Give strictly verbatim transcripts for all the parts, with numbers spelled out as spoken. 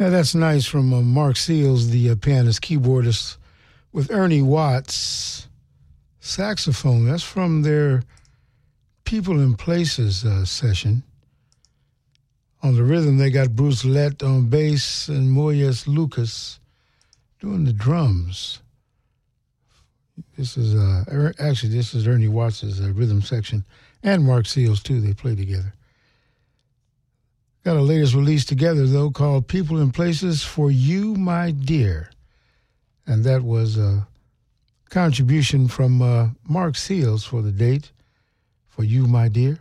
Yeah, that's nice from uh, Mark Seals, the uh, pianist, keyboardist, with Ernie Watts, saxophone. That's from their People and Places uh, session. On the rhythm, they got Bruce Lett on bass and Moyes Lucas doing the drums. This is, uh, er, actually, this is Ernie Watts' uh, rhythm section, and Mark Seals, too. They play together. Got a latest release together, though, called People and Places for You, My Dear. And that was a contribution from uh, Mark Seals for the date, For You, My Dear.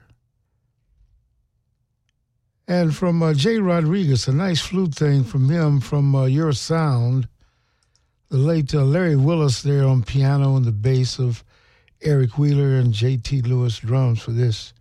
And from uh, Jay Rodriguez, a nice flute thing from him from uh, Your Sound. The late uh, Larry Willis there on piano and the bass of Eric Wheeler and J T Lewis drums for this.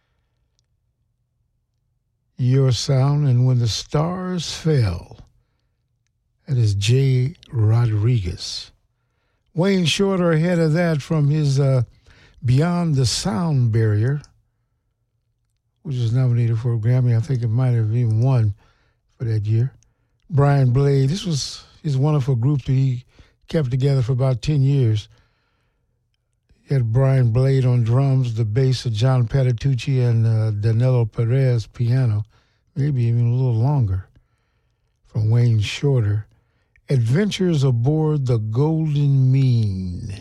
Your Sound, and When the Stars Fell. That is Jay Rodriguez. Wayne Shorter ahead of that from his uh, Beyond the Sound Barrier, which was nominated for a Grammy. I think it might have even won for that year. Brian Blade, this was his wonderful group that he kept together for about ten years. He had Brian Blade on drums, the bass of John Patitucci, and uh, Danilo Perez piano, maybe even a little longer, from Wayne Shorter. Adventures Aboard the Golden Mean.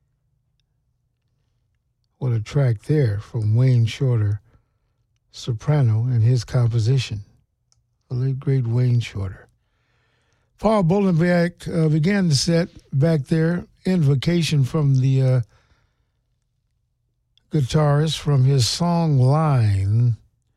What a track there from Wayne Shorter, soprano, and his composition. The late, great Wayne Shorter. Paul Bolenbach uh, began the set back there, Invocation from the uh, guitarist from his song Line.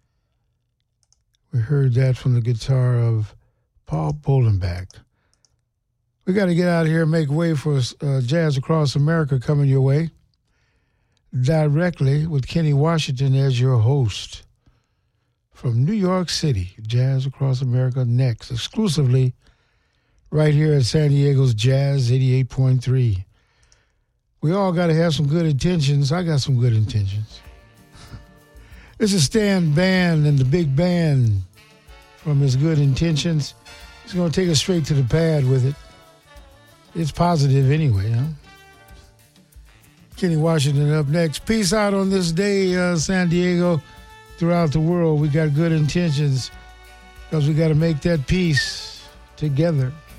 We heard that from the guitar of Paul Bolenbach. We got to get out of here and make way for uh, Jazz Across America coming your way directly with Kenny Washington as your host from New York City. Jazz Across America next, exclusively right here at San Diego's Jazz eighty-eight point three. We all got to have some good intentions. I got some good intentions. This is Stan Band and the Big Band from his Good Intentions. He's going to take us straight to the pad with it. It's positive anyway, huh? Kenny Washington up next. Peace out on this day, uh, San Diego. Throughout the world, we got good intentions because we got to make that peace together.